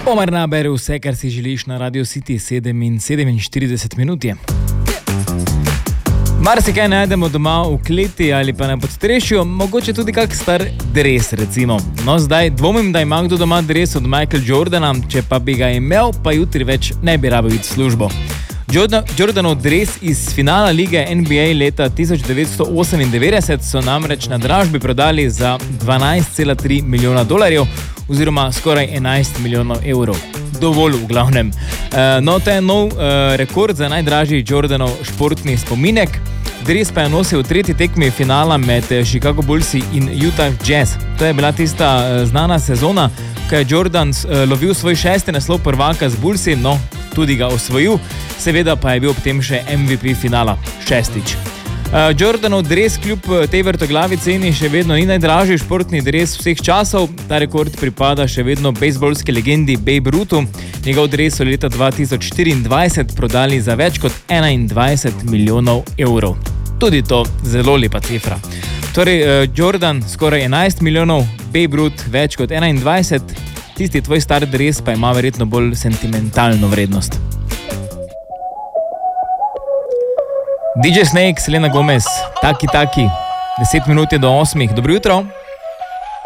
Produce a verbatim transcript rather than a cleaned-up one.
Omar Naber, vse, kar si želiš na Radio City, sedem in sedeminštirideset minut je. Marsikaj najdemo doma v kleti ali pa na podstrešju, mogoče tudi kak star dres recimo. No zdaj dvomim, da ima kdo doma dres od Michael Jordana, če pa bi ga imel, pa jutri več ne bi rabil iti v službo. Jordan, Jordanov dres iz finala lige N B A leta tisoč devetsto osemindevetdeset so namreč na dražbi prodali za dvanajst cela tri milijona dolarjev oziroma skoraj enajst milijonov evrov. Dovolj v glavnem. Uh, no, to je nov uh, rekord za najdražji Jordanov športni spominek. Dres pa je nosil v tretji tekmi finala med Chicago Bullsi in Utah Jazz. To je bila tista uh, znana sezona, ko je Jordan uh, lovil svoj šesti naslov prvaka z Bullsi, no, tudi ga osvojil, seveda pa je bil ob tem še M V P finala, šestič. Uh, Jordanov dres kljub tej vrtoglavi ceni še vedno ni najdražji športni dres vseh časov. Ta rekord pripada še vedno bejzbolski legendi Babe Ruthu. Njegov dres so leta dva tisoč štiriindvajset prodali za več kot enaindvajset milijonov evrov. Tudi to zelo lepa cifra. Torej, uh, Jordan skoraj enajst milijonov, Babe Ruth več kot enaindvajset, tisti tvoj star dres pa ima verjetno bolj sentimentalno vrednost. D J Snake, Selena Gomez, taki taki, deset minut je do osmih. Dobro jutro.